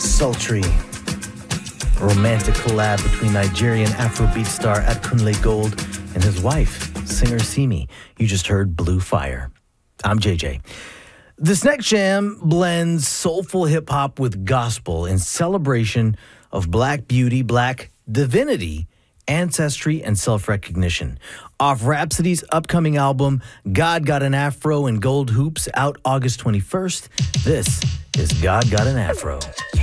Sultry, romantic collab between Nigerian Afrobeat star Akunle Gold and his wife, singer Simi. You just heard Blue Fire. I'm JJ. This next jam blends soulful hip-hop with gospel in celebration of Black beauty, Black divinity, ancestry, and self-recognition. Off Rhapsody's upcoming album, God Got an Afro and Gold Hoops, out August 21st, this is God Got an Afro.